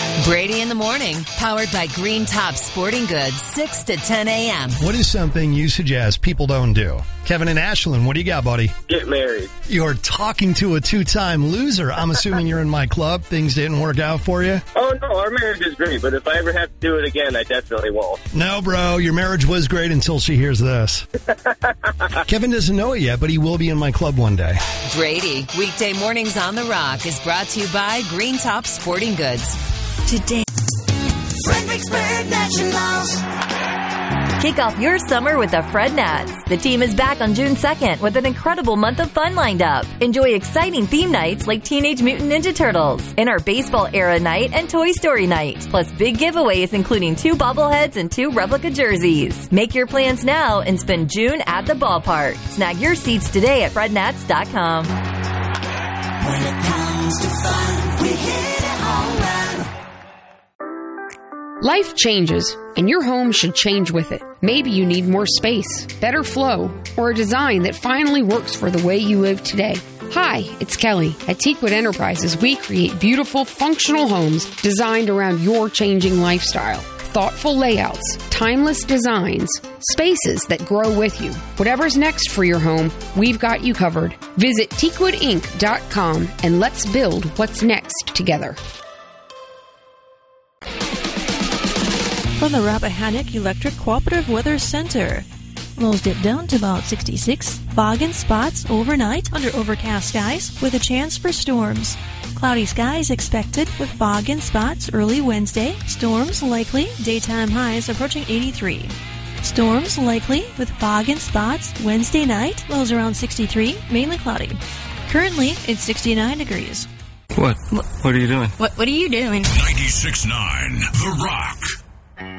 Brady in the morning, powered by Green Top Sporting Goods, 6 to 10 a.m. What is something you suggest people don't do? Kevin and Ashlyn, what do you got, buddy? Get married. You're talking to a two-time loser. I'm assuming you're in my club. Things didn't work out for you? Oh, no, our marriage is great, but if I ever have to do it again, I definitely won't. No, bro, your marriage was great until she hears this. Kevin doesn't know it yet, but he will be in my club one day. Brady, weekday mornings on The Rock, is brought to you by Green Top Sporting Goods. Today, Fredericksburg Nationals. Kick off your summer with the Fred Nats. The team is back on June 2nd with an incredible month of fun lined up. Enjoy exciting theme nights like Teenage Mutant Ninja Turtles, in our baseball era night, and Toy Story night. Plus big giveaways including 2 bobbleheads and 2 replica jerseys. Make your plans now and spend June at the ballpark. Snag your seats today at frednats.com. When it comes to fun, we hit a home run. Life changes, and your home should change with it. Maybe you need more space, better flow, or a design that finally works for the way you live today. Hi, it's Kelly. At Teakwood Enterprises, we create beautiful, functional homes designed around your changing lifestyle. Thoughtful layouts, timeless designs, spaces that grow with you. Whatever's next for your home, we've got you covered. Visit teakwoodinc.com and let's build what's next together. From the Rappahannock Electric Cooperative Weather Center. Lows dip down to about 66. Fog and spots overnight under overcast skies with a chance for storms. Cloudy skies expected with fog and spots early Wednesday. Storms likely. Daytime highs approaching 83. Storms likely with fog and spots Wednesday night. Lows around 63. Mainly cloudy. Currently, it's 69 degrees. What are you doing? What are you doing? 96.9 The Rock.